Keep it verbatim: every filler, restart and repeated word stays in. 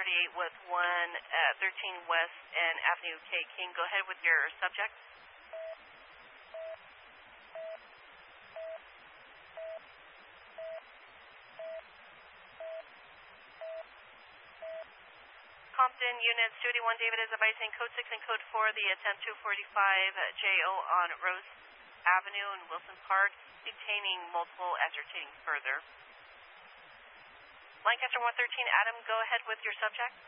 forty-eight with one at thirteen West and Avenue K. King. Go ahead with your subject. Compton units two eighty-one, David is advising code six and code four, the attempt two forty-five J O on Rose Avenue in Wilson Park, detaining multiple, ascertaining further. Lancaster one thirteen, Adam, go ahead with your subject.